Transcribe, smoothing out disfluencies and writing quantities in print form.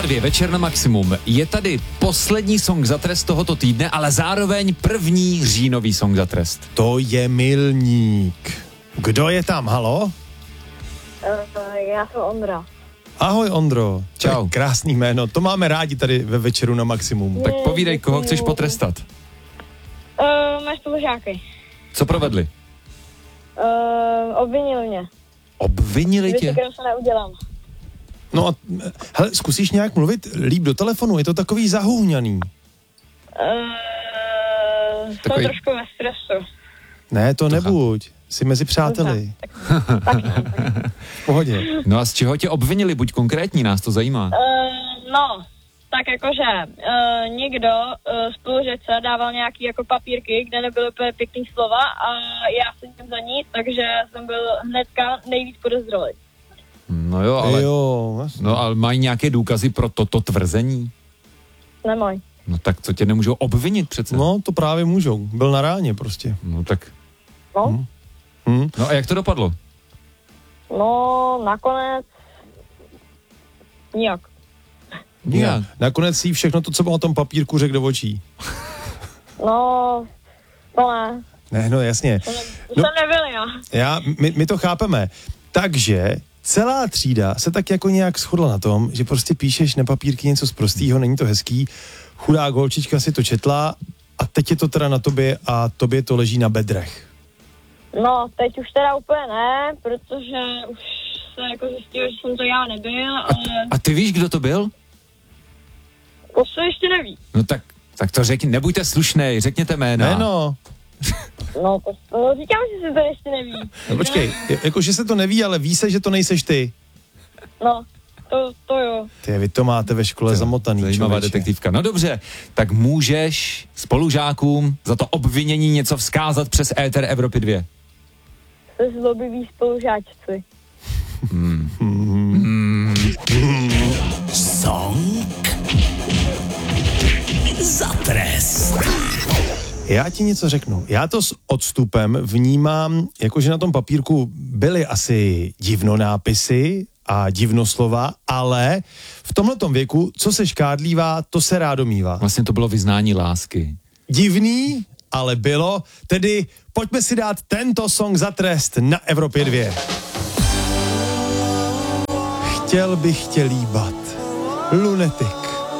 Evropa 2, večer na maximum. Je tady poslední song za trest tohoto týdne, ale zároveň první říjnový song za trest. To je milník. Kdo je tam, halo? Já jsem Ondra. Ahoj Ondro. Čau. To je krásný jméno, to máme rádi tady ve večeru na maximum. Tak povídej, koho chceš potrestat. Máš spolužáky. Co provedli? Obvinili mě. Obvinili tě? Věci, se neudělám. No a hele, zkusíš nějak mluvit líp do telefonu, je to takový zahuhňaný. Jsem Takový- trošku ve stresu. Ne, to nebuď, jsi mezi přáteli. V pohodě. No a z čeho tě obvinili? Buď konkrétní, nás to zajímá. No, tak jakože někdo spolužečce dával nějaký jako papírky, kde nebyly úplně pěkný slova a já jsem za ní, takže jsem byl hnedka nejvíc podezřelý. No jo, ale, Jo, vlastně. no, ale mají nějaké důkazy pro toto tvrzení? Nemoj. No tak to tě nemůžou obvinit přece. No, to právě můžou. Byl na ráně prostě. No tak, No, no a jak to dopadlo? no nakonec nijak. Nijak. Nakonec si všechno to, co bylo na tom papírku, řekl do očí. No, to ne. Ne, no jasně. To No. jsem nebyl já. My to chápeme. Takže celá třída se tak jako nějak shodla na tom, že prostě píšeš na papírky něco z prostýho, není to hezký. Chudá holčička si to četla a teď je to teda na tobě a tobě to leží na bedrech. No, teď už teda úplně ne, protože už se jako zjistilo, že jsem to já nebyl, ale A ty víš, kdo to byl? to se ještě neví. No tak to řekni, nebuďte slušnej, řekněte jména. Jméno. No, to říkám, že se to ještě neví. No počkej, jakože se to neví, ale ví se, že to nejseš ty. No, to jo. Vy to máte ve škole zamotaný, Zajímavá člověče. detektivka. No dobře, tak můžeš spolužákům za to obvinění něco vzkázat přes éter Evropy 2. Jste zlobiví spolužáčci. Song za trest. Já ti něco řeknu. Já to s odstupem vnímám, jakože na tom papírku byly asi divnonápisy a divnoslova, ale v tomhletom věku, co se škádlívá, to se rádomívá. Vlastně to bylo vyznání lásky. Divný, ale bylo, tedy pojďme si dát tento song za trest na Evropě 2. Chtěl bych tě líbat. Lunetik.